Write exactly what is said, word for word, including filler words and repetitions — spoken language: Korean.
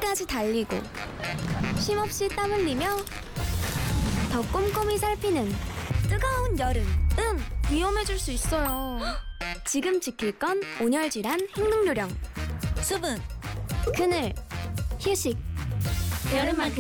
끝까지 달리고 쉼없이 땀 흘리며 더 꼼꼼히 살피는 뜨거운 여름. 응, 위험해질 수 있어요. 지금 지킬 건 온열질환 행동요령. 수분, 그늘, 휴식. 여름만큼